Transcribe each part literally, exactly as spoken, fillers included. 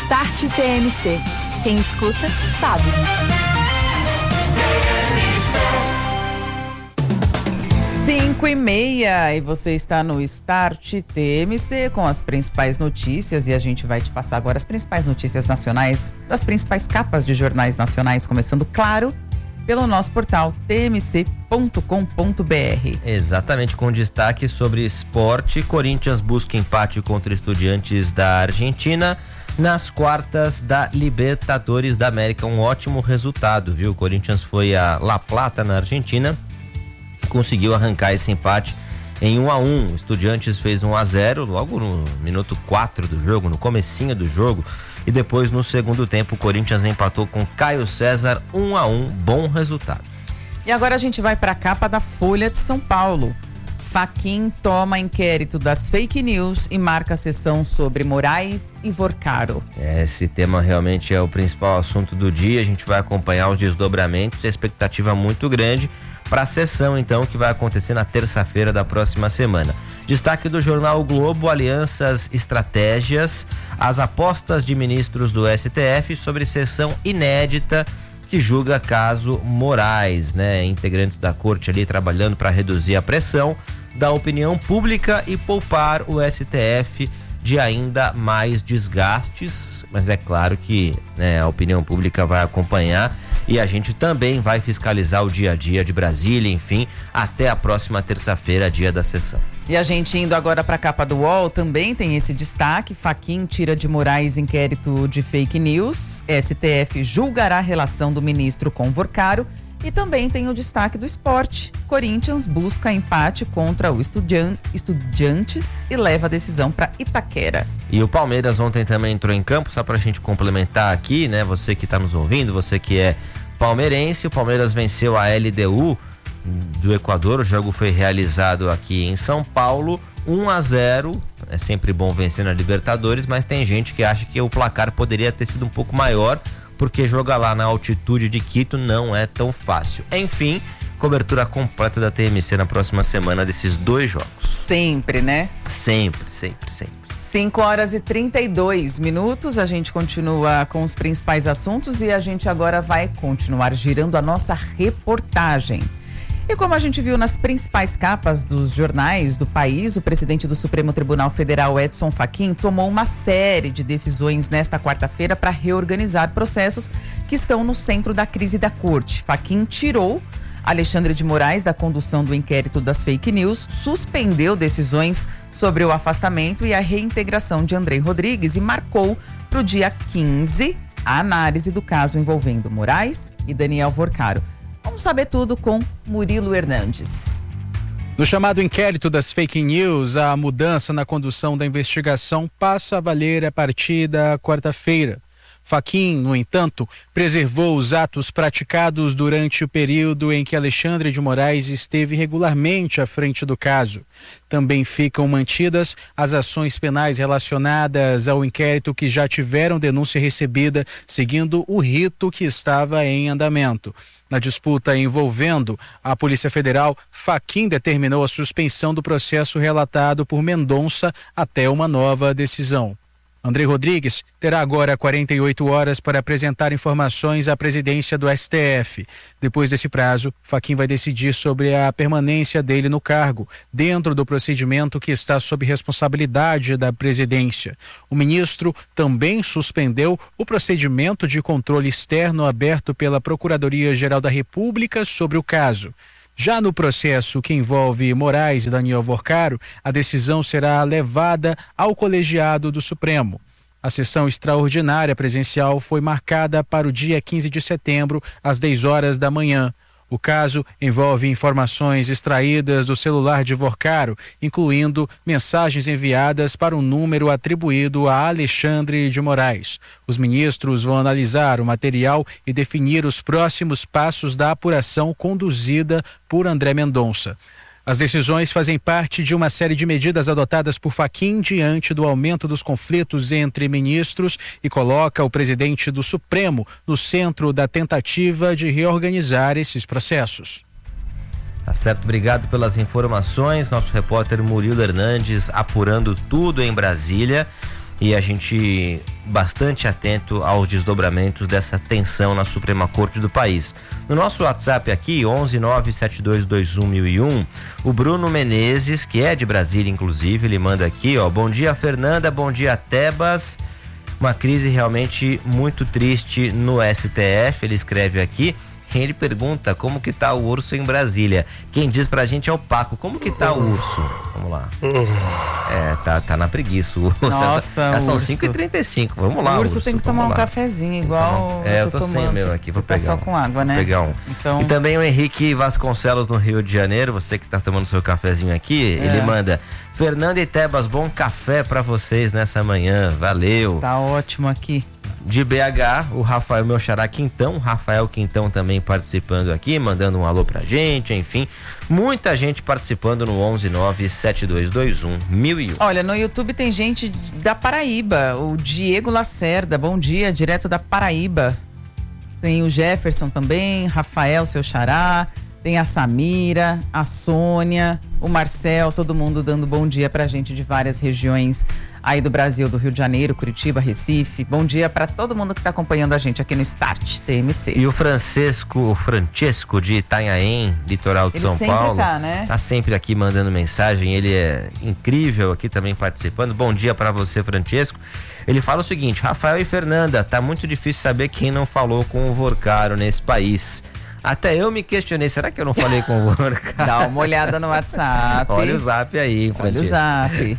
Start T M C. Quem escuta, sabe. Cinco e meia e você está no Start T M C com as principais notícias e a gente vai te passar agora as principais notícias nacionais das principais capas de jornais nacionais, começando, claro, pelo nosso portal t m c ponto com ponto b r. Exatamente, com destaque sobre esporte. Corinthians busca empate contra Estudiantes da Argentina nas quartas da Libertadores da América. Um ótimo resultado, viu? O Corinthians foi a La Plata, na Argentina, conseguiu arrancar esse empate em um a um. O Estudiantes fez um a zero logo no minuto quatro do jogo, no comecinho do jogo, e depois no segundo tempo o Corinthians empatou com Caio César um a um. Bom resultado. E agora a gente vai para a capa da Folha de São Paulo. Fachin toma inquérito das fake news e marca a sessão sobre Moraes e Vorcaro. Esse tema realmente é o principal assunto do dia. A gente vai acompanhar os desdobramentos, a expectativa muito grande para a sessão, então, que vai acontecer na terça-feira da próxima semana. Destaque do jornal o Globo: alianças, estratégias, as apostas de ministros do S T F sobre sessão inédita que julga caso Moraes, né? Integrantes da corte ali trabalhando para reduzir a pressão da opinião pública e poupar o S T F de ainda mais desgastes, mas é claro que, né, a opinião pública vai acompanhar e a gente também vai fiscalizar o dia a dia de Brasília, enfim, até a próxima terça-feira, dia da sessão. E a gente indo agora para a capa do U O L, também tem esse destaque: Fachin tira de Moraes inquérito de fake news, S T F julgará a relação do ministro com Vorcaro. E também tem o destaque do esporte: Corinthians busca empate contra o Estudian- Estudiantes e leva a decisão para Itaquera. E o Palmeiras ontem também entrou em campo, só pra gente complementar aqui, né? Você que tá nos ouvindo, você que é palmeirense, o Palmeiras venceu a L D U do Equador. O jogo foi realizado aqui em São Paulo, um a zero. É sempre bom vencer na Libertadores, mas tem gente que acha que o placar poderia ter sido um pouco maior, porque jogar lá na altitude de Quito não é tão fácil. Enfim, cobertura completa da T M C na próxima semana desses dois jogos. Sempre, né? Sempre, sempre, sempre. cinco horas e trinta e dois minutos, a gente continua com os principais assuntos e a gente agora vai continuar girando a nossa reportagem. E como a gente viu nas principais capas dos jornais do país, o presidente do Supremo Tribunal Federal, Edson Fachin, tomou uma série de decisões nesta quarta-feira para reorganizar processos que estão no centro da crise da corte. Fachin tirou Alexandre de Moraes da condução do inquérito das fake news, suspendeu decisões sobre o afastamento e a reintegração de Andrei Rodrigues e marcou para o dia quinze a análise do caso envolvendo Moraes e Daniel Vorcaro. Vamos saber tudo com Murilo Hernandes. No chamado inquérito das fake news, a mudança na condução da investigação passa a valer a partir da quarta-feira. Fachin, no entanto, preservou os atos praticados durante o período em que Alexandre de Moraes esteve regularmente à frente do caso. Também ficam mantidas as ações penais relacionadas ao inquérito que já tiveram denúncia recebida, seguindo o rito que estava em andamento. Na disputa envolvendo a Polícia Federal, Fachin determinou a suspensão do processo relatado por Mendonça até uma nova decisão. Andrei Rodrigues terá agora quarenta e oito horas para apresentar informações à presidência do S T F. Depois desse prazo, Fachin vai decidir sobre a permanência dele no cargo, dentro do procedimento que está sob responsabilidade da presidência. O ministro também suspendeu o procedimento de controle externo aberto pela Procuradoria-Geral da República sobre o caso. Já no processo que envolve Moraes e Daniel Vorcaro, a decisão será levada ao colegiado do Supremo. A sessão extraordinária presencial foi marcada para o dia quinze de setembro, às dez horas da manhã. O caso envolve informações extraídas do celular de Vorcaro, incluindo mensagens enviadas para um número atribuído a Alexandre de Moraes. Os ministros vão analisar o material e definir os próximos passos da apuração conduzida por André Mendonça. As decisões fazem parte de uma série de medidas adotadas por Fachin diante do aumento dos conflitos entre ministros e coloca o presidente do Supremo no centro da tentativa de reorganizar esses processos. Tá certo, obrigado pelas informações. Nosso repórter Murilo Hernandes apurando tudo em Brasília. e a gente bastante atento aos desdobramentos dessa tensão na Suprema Corte do país. No nosso WhatsApp aqui, onze nove sete dois dois um mil e um, o Bruno Menezes, que é de Brasília inclusive, ele manda aqui, ó, bom dia Fernanda, bom dia Tebas, uma crise realmente muito triste no S T F, ele escreve aqui. Ele pergunta como que tá o urso em Brasília. Quem diz pra gente é o Paco. Como que tá o urso? Vamos lá. É, tá, tá na preguiça o urso. Nossa, já são urso. cinco e trinta e cinco. Vamos lá, o urso. urso tem que tomar um lá. cafezinho, igual É, eu tô, tô tomando. sem o meu aqui. Vou Você tá pegar só um. com água, né? Vou pegar um. Então... E também o Henrique Vasconcelos no Rio de Janeiro. Você que tá tomando seu cafezinho aqui, É. ele manda: Fernanda e Tebas, bom café pra vocês nessa manhã. Valeu. Tá ótimo aqui. De B H, o Rafael, meu xará Quintão, Rafael Quintão também participando aqui, mandando um alô pra gente, enfim, muita gente participando no onze nove sete dois dois um mil e um. Olha, no YouTube tem gente da Paraíba, o Diego Lacerda, bom dia, direto da Paraíba. Tem o Jefferson também, Rafael, seu xará, tem a Samira, a Sônia, o Marcel, todo mundo dando bom dia pra gente de várias regiões aí do Brasil, do Rio de Janeiro, Curitiba, Recife. Bom dia para todo mundo que está acompanhando a gente aqui no Start T M C. E o Francisco, o Francesco de Itanhaém, litoral de ele São sempre Paulo, tá, né? tá sempre aqui mandando mensagem, ele é incrível aqui também participando. Bom dia para você, Francesco. Ele fala o seguinte: Rafael e Fernanda, tá muito difícil saber quem não falou com o Vorcaro nesse país. Até eu me questionei, será que eu não falei com o Vorcaro? Dá uma olhada no WhatsApp. Olha o zap aí, Olha o Francesco.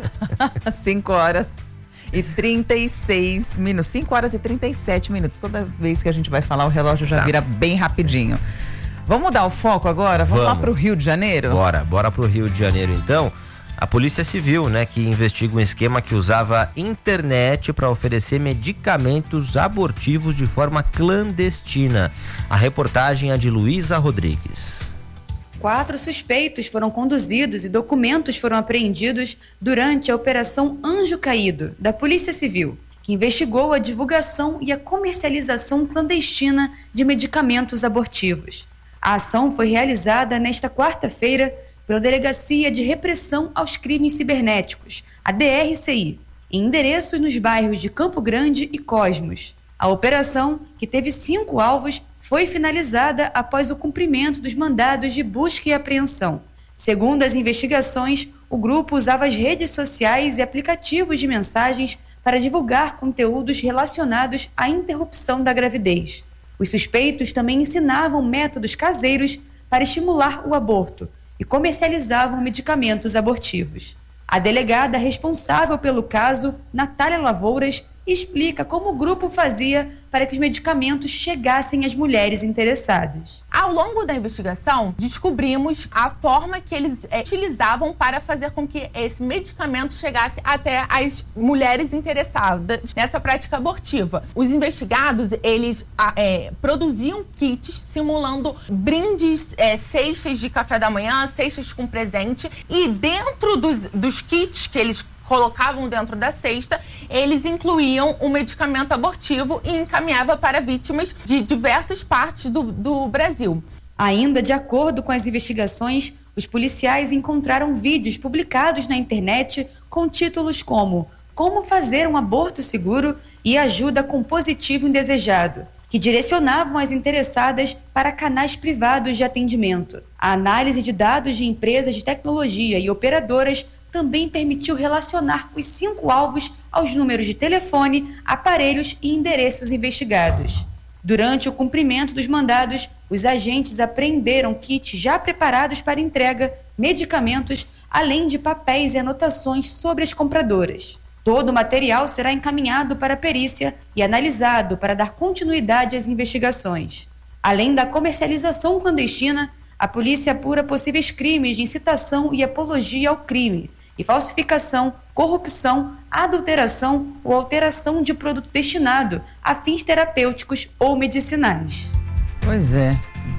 zap. cinco horas e trinta e seis minutos. cinco horas e trinta e sete minutos. Toda vez que a gente vai falar, o relógio já Tá. vira bem rapidinho. Vamos mudar o foco agora? Vamos, Vamos. lá pro Rio de Janeiro? Bora, bora pro Rio de Janeiro então. A Polícia Civil, né, que investiga um esquema que usava internet para oferecer medicamentos abortivos de forma clandestina. A reportagem é de Luísa Rodrigues. Quatro suspeitos foram conduzidos e documentos foram apreendidos durante a Operação Anjo Caído, da Polícia Civil, que investigou a divulgação e a comercialização clandestina de medicamentos abortivos. A ação foi realizada nesta quarta-feira pela Delegacia de Repressão aos Crimes Cibernéticos, a D R C I, em endereços nos bairros de Campo Grande e Cosmos. A operação, que teve cinco alvos, foi finalizada após o cumprimento dos mandados de busca e apreensão. Segundo as investigações, o grupo usava as redes sociais e aplicativos de mensagens para divulgar conteúdos relacionados à interrupção da gravidez. Os suspeitos também ensinavam métodos caseiros para estimular o aborto e comercializavam medicamentos abortivos. A delegada responsável pelo caso, Natália Lavouras, explica como o grupo fazia para que os medicamentos chegassem às mulheres interessadas. Ao longo da investigação, descobrimos a forma que eles é, utilizavam para fazer com que esse medicamento chegasse até as mulheres interessadas nessa prática abortiva. Os investigados, eles é, produziam kits simulando brindes, é, cestas de café da manhã, cestas com presente, e dentro dos, dos kits que eles colocavam dentro da cesta, eles incluíam o medicamento abortivo e encaminhava para vítimas de diversas partes do, do Brasil. Ainda de acordo com as investigações, os policiais encontraram vídeos publicados na internet com títulos como Como fazer um aborto seguro e Ajuda com positivo indesejado, que direcionavam as interessadas para canais privados de atendimento. A análise de dados de empresas de tecnologia e operadoras também permitiu relacionar os cinco alvos aos números de telefone, aparelhos e endereços investigados. Durante o cumprimento dos mandados, os agentes apreenderam kits já preparados para entrega, medicamentos, além de papéis e anotações sobre as compradoras. Todo o material será encaminhado para a perícia e analisado para dar continuidade às investigações. Além da comercialização clandestina, a polícia apura possíveis crimes de incitação e apologia ao crime, e falsificação, corrupção, adulteração ou alteração de produto destinado a fins terapêuticos ou medicinais. Pois é,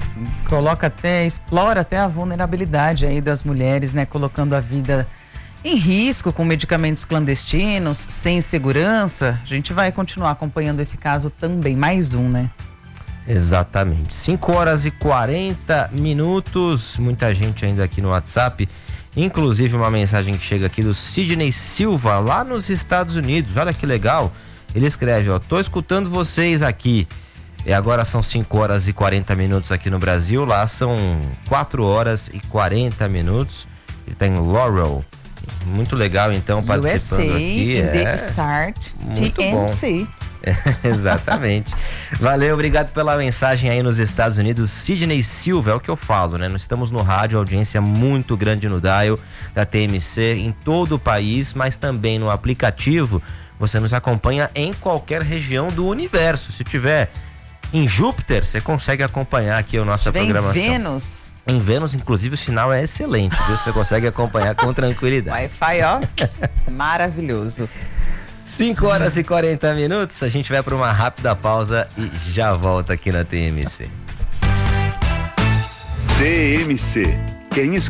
coloca até, explora até a vulnerabilidade aí das mulheres, né? Colocando a vida em risco com medicamentos clandestinos, sem segurança. A gente vai continuar acompanhando esse caso também, mais um, né? Exatamente. cinco horas e quarenta minutos, muita gente ainda aqui no WhatsApp. Inclusive uma mensagem que chega aqui do Sidney Silva, lá nos Estados Unidos. Olha que legal. Ele escreve, ó, tô escutando vocês aqui. E agora são cinco horas e quarenta minutos aqui no Brasil. Lá são quatro horas e quarenta minutos. Ele tá em Laurel. Muito legal, então, participando U S A, aqui. in É, the start, muito T M C. bom. É, exatamente. Valeu, obrigado pela mensagem aí nos Estados Unidos. Sidney Silva, é o que eu falo, né? Nós estamos no rádio, audiência muito grande no dial da T M C em todo o país, mas também no aplicativo. Você nos acompanha em qualquer região do universo. Se tiver em Júpiter, você consegue acompanhar aqui a nossa programação. Em Vênus. Em Vênus, inclusive, o sinal é excelente, viu? Você consegue acompanhar com tranquilidade. Wi-Fi, ó, maravilhoso. cinco horas e quarenta minutos, a gente vai para uma rápida pausa e já volta aqui na T M C. T M C. Quem escuta